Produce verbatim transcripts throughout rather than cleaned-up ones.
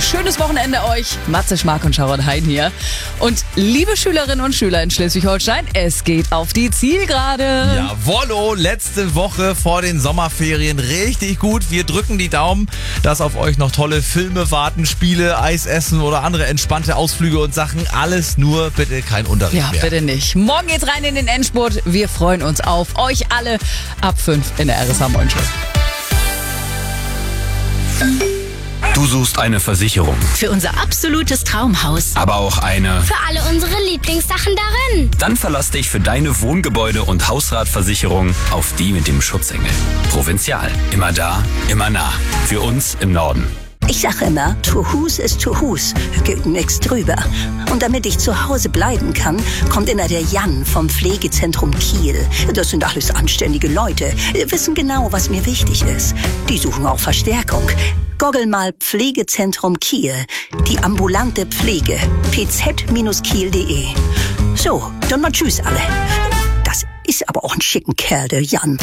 schönes Wochenende euch. Matze Schmark und Sharon Hein hier. Und liebe Schülerinnen und Schüler in Schleswig-Holstein, es geht auf die Zielgerade. Jawollo, letzte Woche vor den Sommerferien. Richtig gut. Wir drücken die Daumen, dass auf euch noch tolle Filme warten, Spiele, Eis essen oder andere entspannte Ausflüge und Sachen. Alles nur bitte kein Unterricht Ja, mehr. bitte nicht. Morgen geht's rein in den Endspurt. Wir freuen uns auf euch alle ab fünf in der R S H Morgenshow. Du suchst eine Versicherung, Für unser absolutes Traumhaus. aber auch eine. Für alle unsere Lieblingssachen darin. Dann verlass dich für deine Wohngebäude- und Hausratversicherung auf die mit dem Schutzengel. Provinzial. Immer da, immer nah. Für uns im Norden. Ich sag immer, to Hus ist to Hus, geht nix drüber. Und damit ich zu Hause bleiben kann, kommt immer der Jan vom Pflegezentrum Kiel. Das sind alles anständige Leute, wissen genau, was mir wichtig ist. Die suchen auch Verstärkung. Googel mal Pflegezentrum Kiel, die ambulante Pflege, p z kiel punkt de. So, dann mal tschüss alle. Das ist aber auch ein schicken Kerl, der Jan.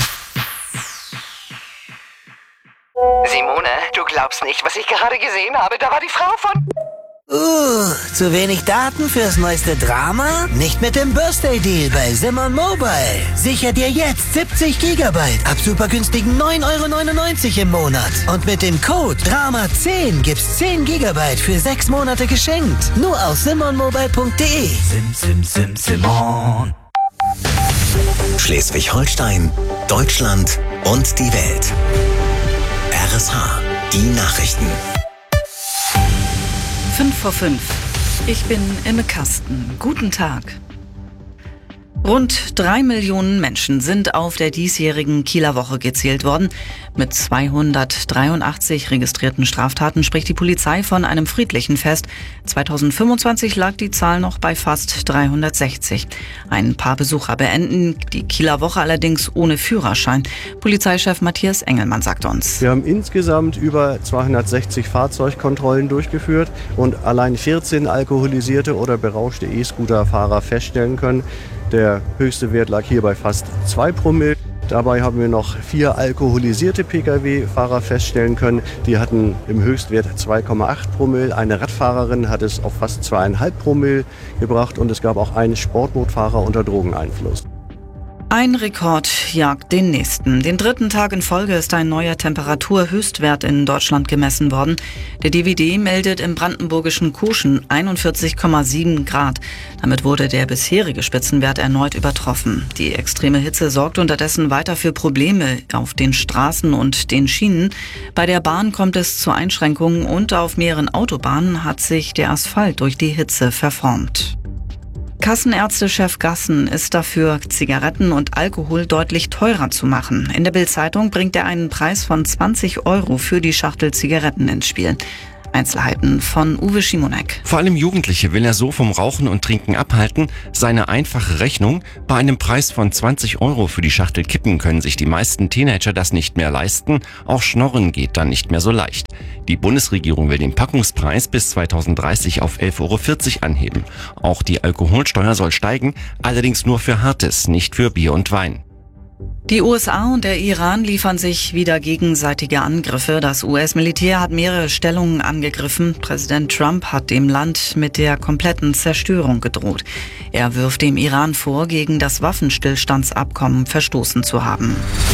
Simone, du glaubst nicht, was ich gerade gesehen habe. Da war die Frau von... Uh, zu wenig Daten fürs neueste Drama? Nicht mit dem Birthday Deal bei Simon Mobile. Sicher dir jetzt siebzig Gigabyte ab super günstigen neun Euro neunundneunzig im Monat. Und mit dem Code Drama zehn gibt's zehn Gigabyte für sechs Monate geschenkt. Nur auf simon mobile punkt de. Sim, sim, sim, Simon. Schleswig-Holstein, Deutschland und die Welt. R S H, die Nachrichten. Fünf vor fünf. Ich bin Imme Kasten. Guten Tag. Rund drei Millionen Menschen sind auf der diesjährigen Kieler Woche gezählt worden. Mit zweihundertdreiundachtzig registrierten Straftaten spricht die Polizei von einem friedlichen Fest. zweitausendfünfundzwanzig lag die Zahl noch bei fast dreihundertsechzig. Ein paar Besucher beenden die Kieler Woche allerdings ohne Führerschein. Polizeichef Matthias Engelmann sagt uns. Wir haben insgesamt über zweihundertsechzig Fahrzeugkontrollen durchgeführt und allein vierzehn alkoholisierte oder berauschte E-Scooter-Fahrer feststellen können. Der höchste Wert lag hier bei fast zwei Promille. Dabei haben wir noch vier alkoholisierte Pkw-Fahrer feststellen können. Die hatten im Höchstwert zwei Komma acht Promille. Eine Radfahrerin hat es auf fast zwei Komma fünf Promille gebracht und es gab auch einen Sportbootfahrer unter Drogeneinfluss. Ein Rekord jagt den nächsten. Den dritten Tag in Folge ist ein neuer Temperaturhöchstwert in Deutschland gemessen worden. Der D W D meldet im brandenburgischen Kuschen einundvierzig Komma sieben Grad. Damit wurde der bisherige Spitzenwert erneut übertroffen. Die extreme Hitze sorgt unterdessen weiter für Probleme auf den Straßen und den Schienen. Bei der Bahn kommt es zu Einschränkungen und auf mehreren Autobahnen hat sich der Asphalt durch die Hitze verformt. Kassenärztechef Gassen ist dafür, Zigaretten und Alkohol deutlich teurer zu machen. In der Bild-Zeitung bringt er einen Preis von zwanzig Euro für die Schachtel Zigaretten ins Spiel. Einzelheiten von Uwe Schimonek. Vor allem Jugendliche will er so vom Rauchen und Trinken abhalten. Seine einfache Rechnung: Bei einem Preis von zwanzig Euro für die Schachtel Kippen können sich die meisten Teenager das nicht mehr leisten. Auch Schnorren geht dann nicht mehr so leicht. Die Bundesregierung will den Packungspreis bis zweitausenddreißig auf elf Euro vierzig anheben. Auch die Alkoholsteuer soll steigen, allerdings nur für Hartes, nicht für Bier und Wein. Die U S A und der Iran liefern sich wieder gegenseitige Angriffe. Das U S-Militär hat mehrere Stellungen angegriffen. Präsident Trump hat dem Land mit der kompletten Zerstörung gedroht. Er wirft dem Iran vor, gegen das Waffenstillstandsabkommen verstoßen zu haben.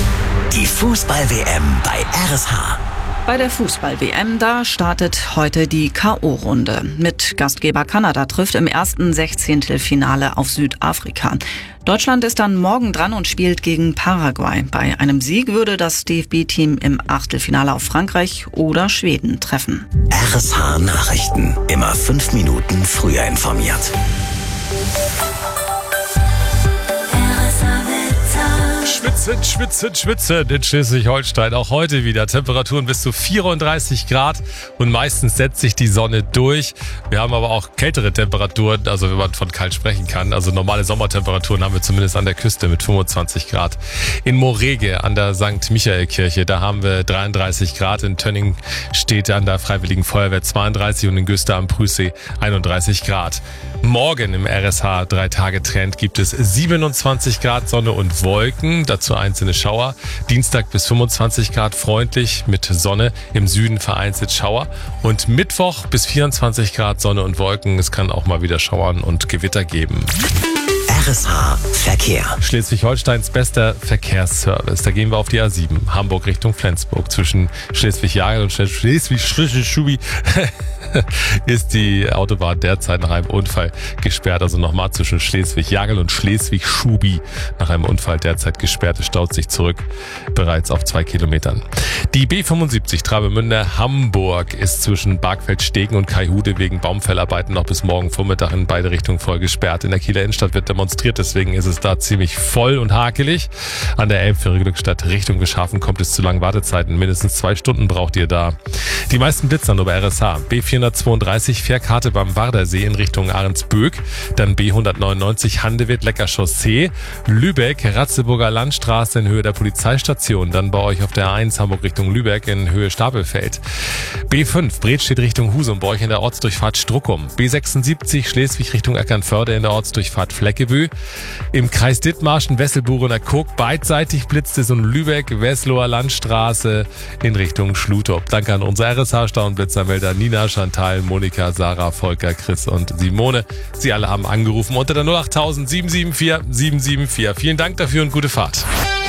Die Fußball-W M bei R S H. Bei der Fußball-W M, da startet heute die K O-Runde. Mit Gastgeber Kanada trifft im ersten Sechzehntelfinale auf Südafrika. Deutschland ist dann morgen dran und spielt gegen Paraguay. Bei einem Sieg würde das D F B-Team im Achtelfinale auf Frankreich oder Schweden treffen. R S H Nachrichten. Immer fünf Minuten früher informiert. Schwitzen, schwitzen, schwitzen in Schleswig-Holstein. Auch heute wieder Temperaturen bis zu vierunddreißig Grad und meistens setzt sich die Sonne durch. Wir haben aber auch kältere Temperaturen, also wenn man von kalt sprechen kann. Also normale Sommertemperaturen haben wir zumindest an der Küste mit fünfundzwanzig Grad. In Morege an der Sankt Michael-Kirche, da haben wir dreiunddreißig Grad. In Tönning steht an der Freiwilligen Feuerwehr zweiunddreißig und in Güster am Prüßsee einunddreißig Grad. Morgen im R S H drei Tage Trend gibt es siebenundzwanzig Grad Sonne und Wolken. Dazu zu einzelne Schauer. Dienstag bis fünfundzwanzig Grad freundlich mit Sonne, im Süden vereinzelt Schauer. Und Mittwoch bis vierundzwanzig Grad Sonne und Wolken. Es kann auch mal wieder Schauern und Gewitter geben. R S H Verkehr. Schleswig-Holsteins bester Verkehrsservice. Da gehen wir auf die A sieben. Hamburg Richtung Flensburg. Zwischen Schleswig-Jagel und Schleswig-Schubi ist die Autobahn derzeit nach einem Unfall gesperrt. Also nochmal zwischen Schleswig-Jagel und Schleswig-Schubi nach einem Unfall derzeit gesperrt. Es staut sich zurück bereits auf zwei Kilometern. Die B fünfundsiebzig Travemünde-Hamburg ist zwischen Bargfeld-Stegen und Kaihude wegen Baumfellarbeiten noch bis morgen Vormittag in beide Richtungen voll gesperrt. In der Kieler Innenstadt wird demonstriert, deswegen ist es da ziemlich voll und hakelig. An der Elbphilharmonie-Glückstadt Richtung Geschaffen kommt es zu langen Wartezeiten. Mindestens zwei Stunden braucht ihr da. Die meisten Blitzer nur bei R S H. B vierhundertzweiunddreißig Fährkarte beim Wardersee in Richtung Ahrensböck. Dann B hundertneunundneunzig Handewitt-Lecker Chaussee. Lübeck, Ratzeburger Landstraße in Höhe der Polizeistation. Dann bei euch auf der A eins Hamburg Richtung Lübeck in Höhe Stapelfeld. B fünf Bredstedt Richtung Husum bei euch in der Ortsdurchfahrt Struckum. B sechsundsiebzig Schleswig Richtung Eckernförde in der Ortsdurchfahrt Fleckebü. Im Kreis Dithmarschen, Wesselburener Kuck beidseitig blitzt es um Lübeck, Wesloher Landstraße in Richtung Schlutop. Danke an unsere R S H-Stau- und Blitzermelder Nina, Chantal, Monika, Sarah, Volker, Chris und Simone. Sie alle haben angerufen unter der null acht null sieben sieben vier sieben sieben vier. Vielen Dank dafür und gute Fahrt.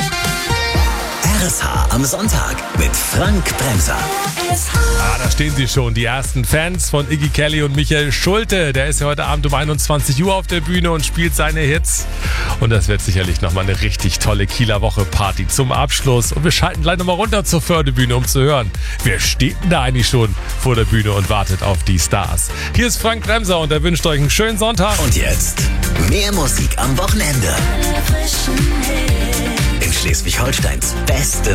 R S H am Sonntag mit Frank Bremser. Ah, da stehen sie schon, die ersten Fans von Iggy Kelly und Michael Schulte. Der ist ja heute Abend um einundzwanzig Uhr auf der Bühne und spielt seine Hits. Und das wird sicherlich nochmal eine richtig tolle Kieler Woche-Party zum Abschluss. Und wir schalten gleich nochmal runter zur Fördebühne, um zu hören, wer steht denn da eigentlich schon vor der Bühne und wartet auf die Stars. Hier ist Frank Bremser und er wünscht euch einen schönen Sonntag. Und jetzt mehr Musik am Wochenende. In Schleswig-Holsteins beste